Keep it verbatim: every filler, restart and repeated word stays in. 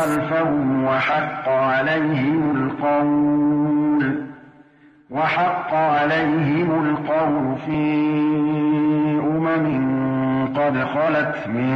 خلفهم وحق عليهم القول وحق عليهم القول في أمم قد خلت من